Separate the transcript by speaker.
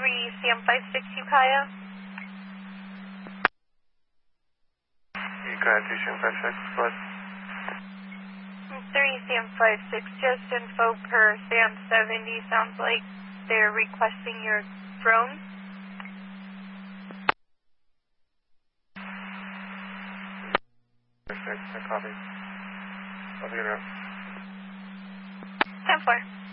Speaker 1: Sam56 Ukiah.
Speaker 2: Ukiah 2 Sam56, what?
Speaker 1: 3 Sam56, just info per Sam70. Sounds like they're requesting your drone.
Speaker 2: I copy. I'll be around.
Speaker 1: 10-4.